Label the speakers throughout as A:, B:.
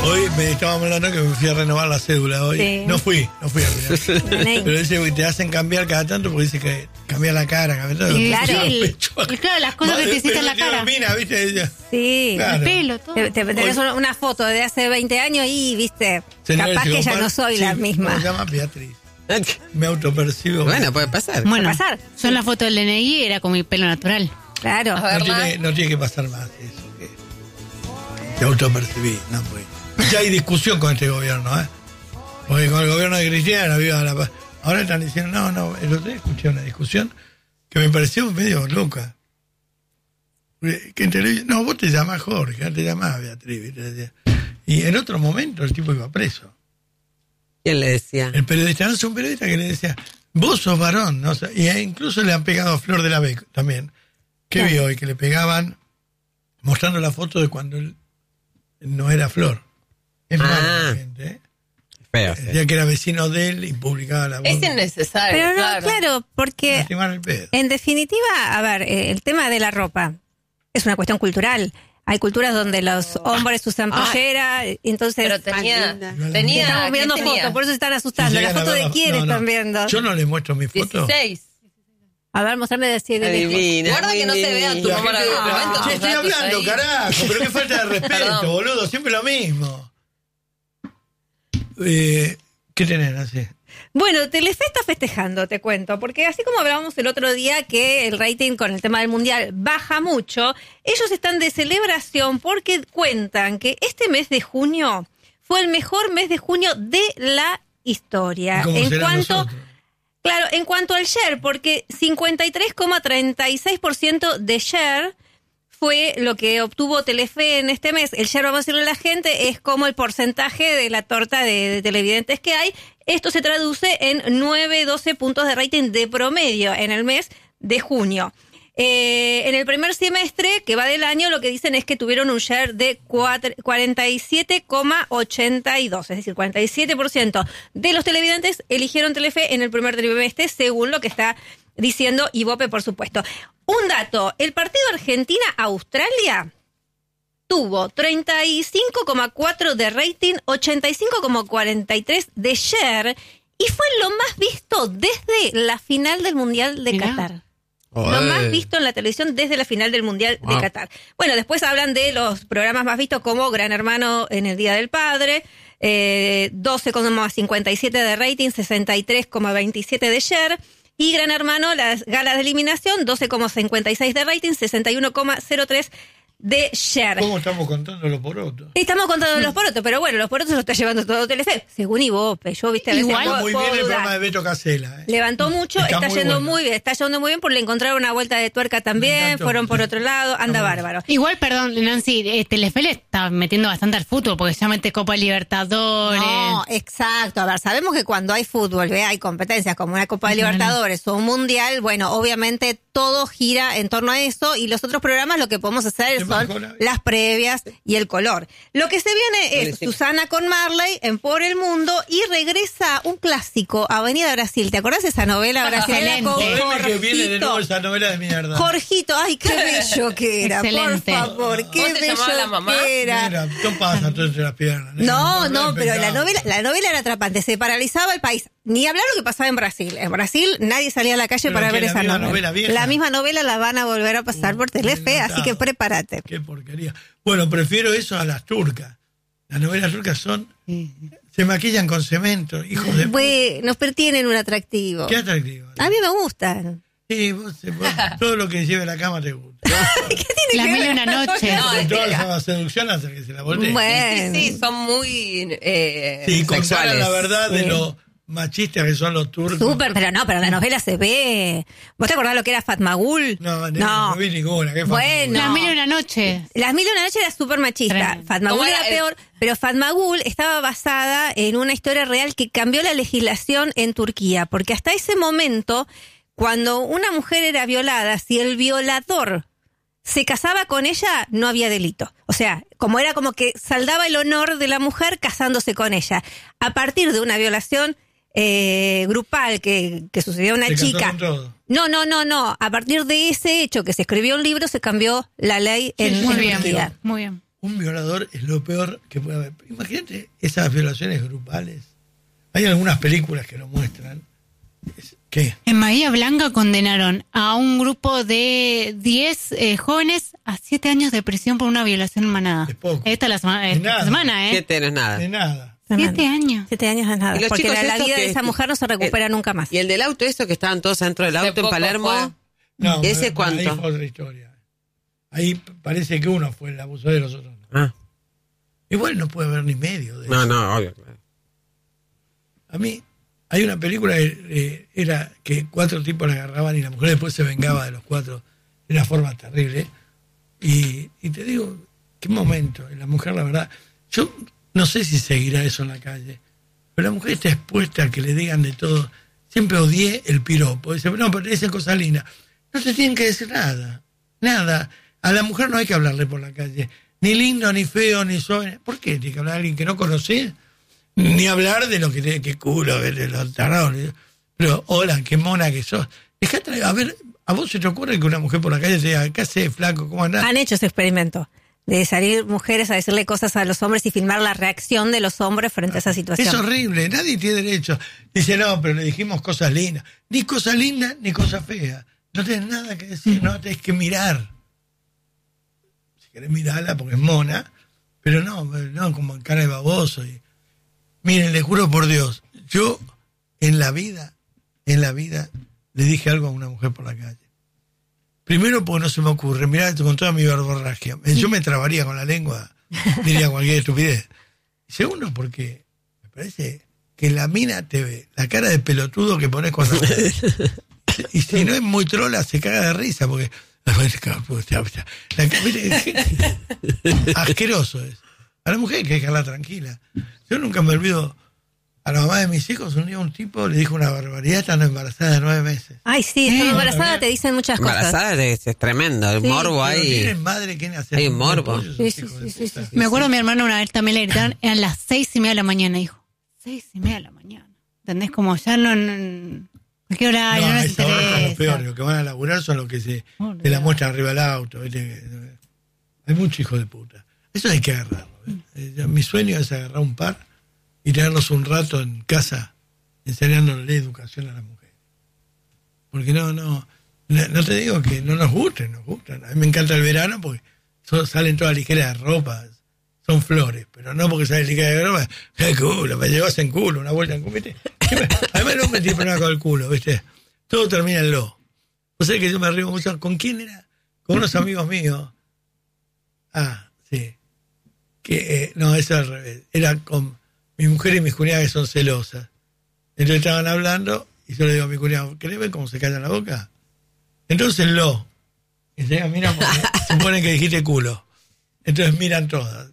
A: Hoy me estábamos hablando que me fui a renovar la cédula hoy.
B: Sí.
A: No fui al final. Pero dice que te hacen cambiar cada tanto porque dice que cambia la cara, cambia todo.
B: Y
C: Claro,
B: y claro, las cosas que te hiciste en la cara.
A: Mira, ¿viste?
B: Sí,
A: Claro.
B: el pelo, todo. Tenés una foto de hace 20 años y, viste,
A: Señores,
B: capaz
A: si
B: que ya
A: compar-
B: no soy la
A: sí,
B: misma.
A: Se llama Beatriz. Me autopercibo.
D: Bueno, puede pasar.
C: Bueno,
B: pasar.
C: yo en la foto del DNI era con mi pelo natural.
B: Claro.
E: A ver,
A: No tiene que pasar más eso. Que te autopercibí, no pues. Ya hay discusión con este gobierno, ¿eh? Porque con el gobierno de Cristina, viva la paz. Ahora están diciendo, no, el otro día escuché una discusión que me pareció medio loca. Que en televisión, no, vos te llamás Jorge, te llamás Beatriz, ¿viste? Y en otro momento el tipo iba preso.
D: ¿Quién le decía?
A: El periodista, no es un periodista que le decía, vos sos varón, ¿no? O sea, y incluso le han pegado a Flor de la B también. ¿Qué vio hoy? Que le pegaban mostrando la foto de cuando él no era Flor. Es malo la gente, ¿eh?
D: Feo.
A: Decía que era vecino de él y publicaba la foto.
E: es innecesario.
B: Pero no, claro, porque
A: Lastimar el pedo.
B: en definitiva, a ver, el tema de la ropa es una cuestión cultural. Hay culturas donde los hombres usan pollera, entonces...
E: Pero
B: Estamos viendo
E: ¿qué
B: fotos,
E: tenía?
B: por eso se están asustando.
A: Si
B: ¿La
A: llegan a
B: foto
A: ver
B: de quién
A: no.
B: están viendo?
A: Yo no le muestro mi foto.
E: 16.
B: A ver, mostrame de si
D: Adivina.
E: Guarda que no se vea tu
A: La
E: número de
A: gente-
E: documento.
A: Che, estoy hablando, carajo, pero qué falta de respeto,
E: Perdón.
A: boludo, siempre lo mismo. ¿Qué tenés, así?
B: Bueno, Telefe está festejando, te cuento, porque así como hablábamos el otro día que el rating con el tema del Mundial baja mucho, ellos están de celebración porque cuentan que este mes de junio fue el mejor mes de junio de la historia.
A: ¿Cómo serán nosotros?
B: Claro, en cuanto al share, porque 53,36% de share fue lo que obtuvo Telefe en este mes. El share, vamos a decirle a la gente, es como el porcentaje de la torta de televidentes que hay. Esto se traduce en 9-12 puntos de rating de promedio en el mes de junio. En el primer semestre que va del año, lo que dicen es que tuvieron un share de 47,82, es decir, 47% de los televidentes eligieron Telefe en el primer trimestre, según lo que está diciendo Ibope, por supuesto. Un dato, el partido Argentina-Australia tuvo 35,4 de rating, 85,43 de share y fue lo más visto desde la final del Mundial de
C: Mirá.
B: Qatar. Lo más visto en la televisión desde la final del Mundial de Qatar. Bueno, después hablan de los programas más vistos como Gran Hermano en el Día del Padre, 12,57 de rating, 63,27 de share. Y Gran Hermano, las galas de eliminación, 12,56 de rating, 61,03 de share.
A: ¿Cómo estamos contando los porotos?
B: Estamos contando los porotos, pero bueno, los porotos los está llevando todo Telefe, según Ibope. Yo, viste, a veces
C: Igual,
B: puedo-
A: Muy
B: puedo
A: bien el
B: dudar.
A: programa de Beto Casella.
B: Levantó mucho, está
A: muy
B: yendo
A: bueno.
B: muy bien, está yendo muy bien porque le encontraron una vuelta de tuerca
A: Me
B: también,
A: encantó,
B: fueron por
A: sí.
B: otro lado, anda
A: Está muy
B: bárbaro.
C: Igual, perdón, Nancy, Telefe le está metiendo bastante al fútbol porque ya mete Copa Libertadores.
B: No, exacto. A ver, sabemos que cuando hay fútbol, hay competencias como una Copa de
C: Claro.
B: Libertadores o un Mundial, bueno, obviamente todo gira en torno a eso y los otros programas lo que podemos hacer
A: ¿Qué
B: son
A: mejora?
B: las previas y el color. Lo que se viene es Susana con Marley en Por el Mundo y regresa un clásico, Avenida Brasil. ¿Te acordás de esa novela brasilera
C: Excelente.
B: con
A: Jodeme que viene de nuevo
B: Jorgito?
A: esa novela de mierda.
B: Jorgito, ay, qué bello que era,
C: Excelente.
B: por favor, qué
E: ¿Cómo se llamaba la
B: bello
E: mamá?
B: que era.
A: Mira, no pasa entonces las piernas.
B: No, pero
A: es
B: la
A: impecable.
B: novela era atrapante, se paralizaba el país. Ni hablar lo que pasaba en Brasil. En Brasil nadie salía a la calle
A: Pero
B: para
A: que
B: ver
A: la
B: esa
A: misma
B: novela.
A: novela vieja.
B: La misma novela la van a volver a pasar por Telefe, así que
A: inventado.
B: prepárate.
A: Qué porquería. Bueno, prefiero eso a las turcas. Las novelas turcas son... Se maquillan con cemento, hijos de...
B: Bueno, pero tienen un atractivo.
A: Qué atractivo.
B: A mí me gustan.
A: Sí, vos, todo lo que lleve a la cama te gusta.
C: Las mil y una noches.
E: No,
A: De
E: es
A: toda
E: que-
A: la seducción hasta que se la voltee.
B: Bueno.
E: Sí, son muy...
A: Sí, comparan
D: sexuales.
A: la verdad de
B: Sí.
A: lo machistas que son los turcos.
B: Súper, pero no, pero en la novela se ve. ¿Vos te acordás lo que era Fatmagul?
A: No vi ninguna. ¿Qué
B: Bueno.
C: Las mil y una noches.
B: Las Mil y una Noches era súper machista.
C: Tremendo.
B: Fatmagul
E: ¿Cómo
B: era
E: era?
B: peor, pero Fatmagul estaba basada en una historia real que cambió la legislación en Turquía, porque hasta ese momento, cuando una mujer era violada, si el violador se casaba con ella, no había delito. O sea, como era como que saldaba el honor de la mujer casándose con ella. A partir de una violación grupal que sucedió a una
A: Se casó
B: chica.
A: con todo.
B: No. A partir de ese hecho que se escribió un libro, se cambió la ley en
C: Muy
B: en
C: bien,
B: Turquía.
C: muy bien.
A: un violador es lo peor que puede haber. Imagínate esas violaciones grupales. Hay algunas películas que lo muestran. ¿Qué?
C: En Bahía Blanca condenaron a un grupo de 10 jóvenes a 7 años de prisión por una violación en manada.
A: Es poco.
C: Esta semana, ¿eh?
D: 7 no es nada.
A: De nada.
C: 7 años.
B: 7 años no es nada.
D: Y los
B: Porque
D: chicos
B: la
D: estos
B: vida de
D: que-
B: esa mujer no se recupera nunca más.
D: Y el del auto, eso que estaban todos dentro del
E: Hace
D: auto en
E: poco
D: Palermo.
E: fue.
A: No,
D: ¿Ese
A: pero
D: cuánto?
A: Ahí fue otra historia. Ahí parece que uno fue el abusador de los otros.
D: Ah,
A: Igual no puede haber ni medio de
D: no,
A: eso.
D: no, obvio. Claro.
A: A mí, hay una película que era que 4 tipos la agarraban y la mujer después se vengaba de los 4 de una forma terrible. Y te digo, qué momento. Y la mujer, la verdad, yo no sé si seguirá eso en la calle, pero la mujer está expuesta a que le digan de todo. Siempre odié el piropo. Dice, no, pero te dicen cosas lindas. No te tienen que decir nada. Nada. A la mujer no hay que hablarle por la calle. Ni lindo, ni feo, ni suave. ¿Por qué? Tiene que hablar a alguien que no conoce. Ni hablar de lo que tiene que culo, de los tarados. Pero, hola, qué mona que sos. Dejate, a ver, ¿a vos se te ocurre que una mujer por la calle te diga, ¿qué haces, flaco? ¿Cómo andás?
B: Han hecho ese experimento de salir mujeres a decirle cosas a los hombres y filmar la reacción de los hombres frente a esa situación.
A: Es horrible, nadie tiene derecho. Dice, no, pero le dijimos cosas lindas. Ni cosas lindas, ni cosas feas. No tenés nada que decir, no tenés que mirar. Si querés mirarla porque es mona, pero no como en cara de baboso. Miren, les juro por Dios, yo en la vida, le dije algo a una mujer por la calle. Primero porque no se me ocurre, mirá, con toda mi verborragia. Yo me trabaría con la lengua, diría cualquier estupidez. Segundo porque me parece que la mina te ve la cara de pelotudo que pones cuando... Y si no es muy trola, se caga de risa, porque... Asqueroso es. A la mujer hay que dejarla tranquila. Yo nunca me olvido, a la mamá de mis hijos, un día un tipo le dijo una barbaridad estando embarazada de 9 meses.
B: Ay, sí, estando embarazada te dicen muchas cosas.
D: Embarazada es tremendo, el
B: Sí,
D: morbo
A: Pero
D: ahí.
A: tienen madre que nace.
D: Hay un morbo.
B: Sí.
C: Me acuerdo mi hermano una vez también le gritaron, eran las 6:30 de la mañana, dijo. 6:30 de la mañana. ¿Entendés? Como ya no ¿qué horario? No
A: No, a
C: les
A: esa hora son los
C: interesa.
A: peores. Los que van a laburar son los que te la muestran arriba del auto. ¿Viste? Hay muchos hijos de puta. Eso hay que agarrarlo. Mi sueño es agarrar un par y tenerlos un rato en casa enseñándole educación a la mujer. Porque no te digo que no nos gusten, nos gustan. A mí me encanta el verano porque salen todas ligeras de ropa, son flores, pero no porque salen ligeras de ropa, ¡qué culo! Me llevas en culo, una vuelta en culo, ¿viste? Además el hombre tiene problema con el culo, ¿viste? Todo termina en lo. O sea que yo me río mucho. ¿Con quién era? Con unos amigos míos. Ah, sí. Que no, eso al revés. Era con mi mujer y mis cuñadas que son celosas. Entonces estaban hablando y yo le digo a mi cuñado, ¿querés ver cómo se calla la boca? Entonces y se mira, suponen que dijiste culo. Entonces miran todas.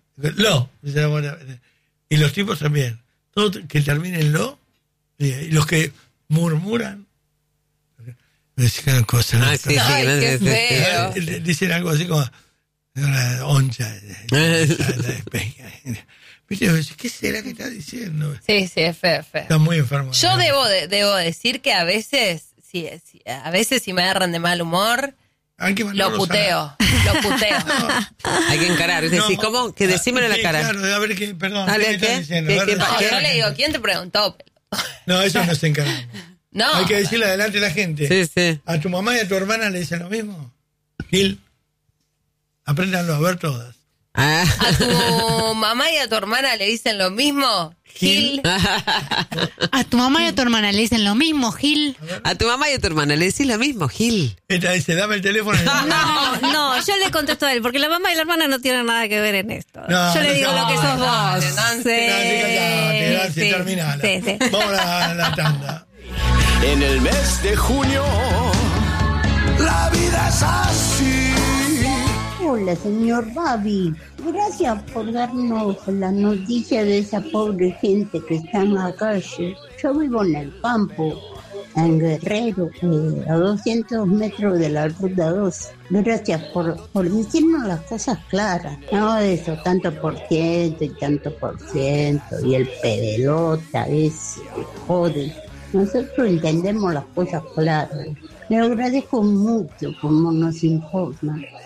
A: Y los tipos también. Todos que terminen y los que murmuran. Dicen cosas.
D: Ah, sí,
E: Ay,
D: sí,
E: qué
D: sí, sí.
E: feo.
A: Dicen algo así como una oncha. La despeña. ¿Viste? ¿Qué será que está diciendo?
E: Sí, es feo.
A: Está muy enfermo.
E: Yo debo decir que a veces, a veces si me agarran de mal humor,
A: Hay que
E: lo
A: mandarlos
E: puteo.
D: Hay que encarar. Es decir, ¿cómo? Que decímelo en la
A: sí,
D: cara.
A: Claro, a ver qué, perdón.
D: Dale,
A: ¿qué estás
D: ¿qué?
A: diciendo?
D: ¿Qué-
A: A ver,
D: qué-
A: decime.
E: Yo le digo, ¿quién te preguntó?
A: No, eso no se encaramos.
E: No.
A: Hay que decirle adelante a la gente.
D: Sí, sí.
A: ¿A tu mamá y a tu hermana le dicen lo mismo? Gil, apréndanlo a ver todas.
D: Ah.
E: ¿A tu mamá y a tu hermana le dicen lo mismo? Gil.
C: A tu mamá y a tu hermana le dicen lo mismo, Gil.
D: A tu mamá y a tu hermana le decís lo mismo, Gil.
A: Esta dice, dame el teléfono.
B: No, yo le contesto a él, porque la mamá y la hermana no tienen nada que ver en esto.
A: No,
B: yo le digo
A: no,
B: lo que sos vos.
E: dale, Nancy.
A: Nancy, terminala.
B: sí.
A: Vamos a la tanda.
F: En el mes de junio, la vida es así.
G: Hola, señor Babi. Gracias por darnos la noticia de esa pobre gente que está en la calle. Yo vivo en el campo, en Guerrero, a 200 metros de la ruta 2. Gracias por decirnos las cosas claras. No de eso, tanto por ciento y tanto por ciento, y el pedelota ese que jode. Nosotros entendemos las cosas claras. Le agradezco mucho como nos informa.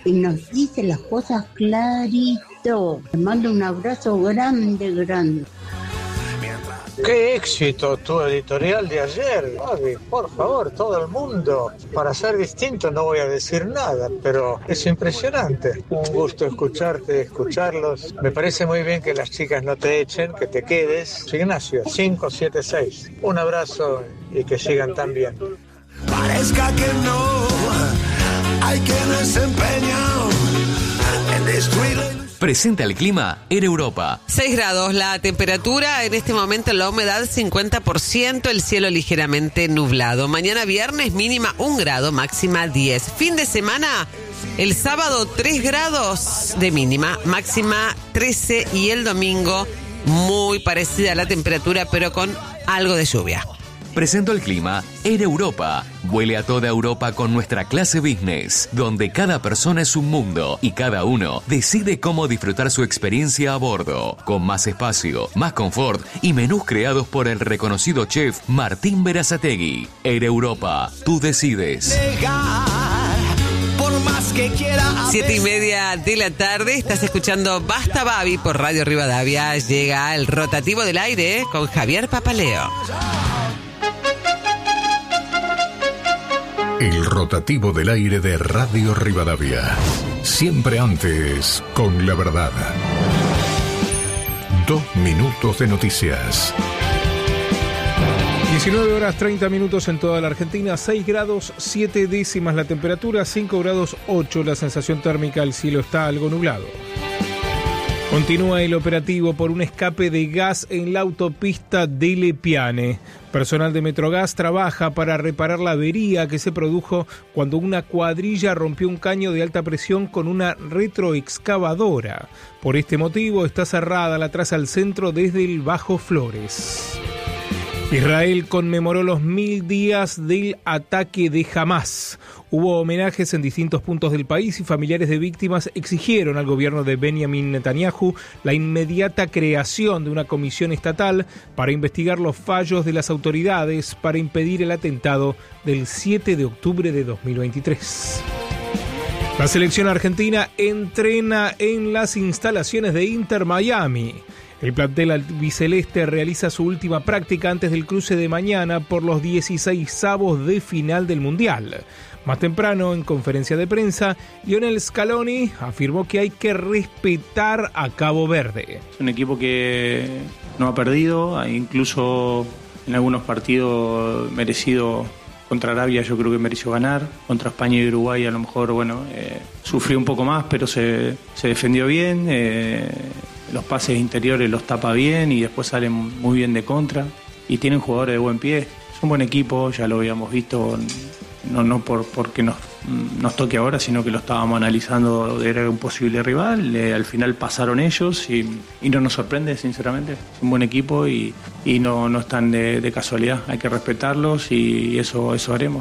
G: y nos dice las cosas clarito. Te mando un abrazo grande.
H: ¡Qué éxito tu editorial de ayer, Babi! Por favor, todo el mundo. Para ser distinto no voy a decir nada, pero es impresionante. Un gusto escucharlos. Me parece muy bien que las chicas no te echen, que te quedes. Ignacio, 576. Un abrazo y que sigan tan bien.
F: Parezca que no, hay quienes se empeñan en destruir la...
I: Presenta el clima en Europa.
D: 6 grados la temperatura, en este momento la humedad 50%, el cielo ligeramente nublado. Mañana viernes mínima 1 grado, máxima 10. Fin de semana, el sábado 3 grados de mínima, máxima 13 y el domingo muy parecida a la temperatura pero con algo de lluvia.
I: Presento el clima en Europa. Vuele a toda Europa con nuestra clase business, donde cada persona es un mundo y cada uno decide cómo disfrutar su experiencia a bordo, con más espacio, más confort y menús creados por el reconocido chef Martín Berazategui. Air Europa, tú decides.
D: 7:30 de la tarde, estás escuchando Basta Babi por Radio Rivadavia. Llega el rotativo del aire con Javier Papaleo.
J: El rotativo del aire de Radio Rivadavia. Siempre antes, con la verdad. 2 minutos de noticias.
K: 19 horas 30 minutos en toda la Argentina, 6 grados 7 décimas la temperatura, 5 grados 8 la sensación térmica, el cielo está algo nublado. Continúa el operativo por un escape de gas en la autopista de Lepiane. Personal de Metrogas trabaja para reparar la avería que se produjo cuando una cuadrilla rompió un caño de alta presión con una retroexcavadora. Por este motivo está cerrada la traza al centro desde el Bajo Flores. Israel conmemoró los 1000 días del ataque de Hamás. Hubo homenajes en distintos puntos del país y familiares de víctimas exigieron al gobierno de Benjamin Netanyahu la inmediata creación de una comisión estatal para investigar los fallos de las autoridades para impedir el atentado del 7 de octubre de 2023. La selección argentina entrena en las instalaciones de Inter Miami. El plantel albiceleste realiza su última práctica antes del cruce de mañana por los 16avos de final del Mundial. Más temprano, en conferencia de prensa, Lionel Scaloni afirmó que hay que respetar a Cabo Verde.
L: Es un equipo que no ha perdido, incluso en algunos partidos merecido. Contra Arabia yo creo que mereció ganar, contra España y Uruguay a lo mejor sufrió un poco más, pero se defendió bien. Los pases interiores los tapa bien y después salen muy bien de contra. Y tienen jugadores de buen pie. Es un buen equipo, ya lo habíamos visto, no porque nos toque ahora, sino que lo estábamos analizando, era un posible rival. Al final pasaron ellos y no nos sorprende, sinceramente. Es un buen equipo y no están de casualidad. Hay que respetarlos y eso haremos.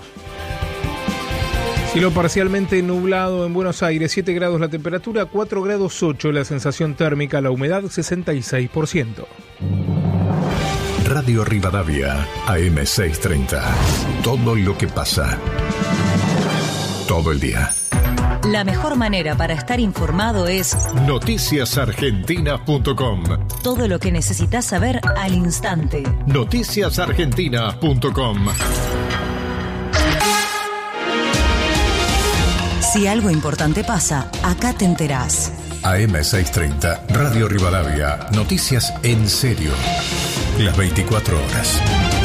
K: Cielo parcialmente nublado en Buenos Aires, 7 grados la temperatura, 4 grados 8 la sensación térmica, la humedad 66%.
J: Radio Rivadavia, AM630. Todo lo que pasa. Todo el día.
M: La mejor manera para estar informado es
J: noticiasargentina.com.
M: Todo lo que necesitas saber al instante.
J: Noticiasargentina.com.
M: Si algo importante pasa, acá te enterás.
J: AM630, Radio Rivadavia, noticias en serio. Las 24 horas.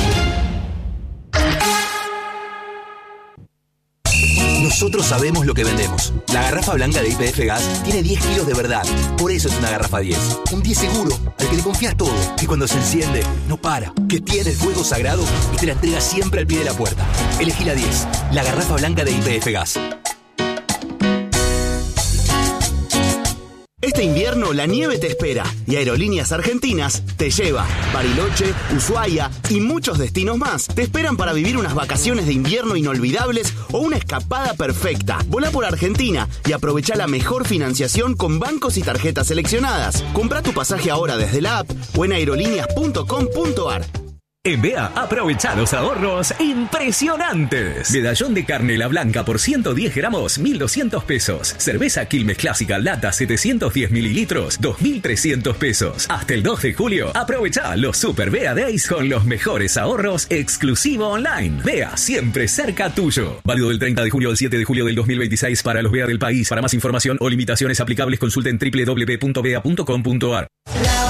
N: Nosotros sabemos lo que vendemos. La garrafa blanca de YPF Gas tiene 10 kilos de verdad. Por eso es una garrafa 10. Un 10 seguro, al que le confías todo. Que cuando se enciende, no para. Que tiene el fuego sagrado y te la entrega siempre al pie de la puerta. Elegí la 10. La garrafa blanca de YPF Gas.
O: Este invierno la nieve te espera y Aerolíneas Argentinas te lleva. Bariloche, Ushuaia y muchos destinos más te esperan para vivir unas vacaciones de invierno inolvidables o una escapada perfecta. Volá por Argentina y aprovecha la mejor financiación con bancos y tarjetas seleccionadas. Comprá tu pasaje ahora desde la app o en aerolíneas.com.ar.
P: En BEA, aprovecha los ahorros impresionantes. Medallón de carne La Blanca por 110 gramos, 1.200 pesos. Cerveza Quilmes Clásica Lata 710 mililitros, 2.300 pesos. Hasta el 2 de julio, aprovecha los Super BEA Days con los mejores ahorros exclusivo online. BEA, siempre cerca tuyo. Válido del 30 de julio al 7 de julio del 2026 para los BEA del país. Para más información o limitaciones aplicables, consulten www.bea.com.ar.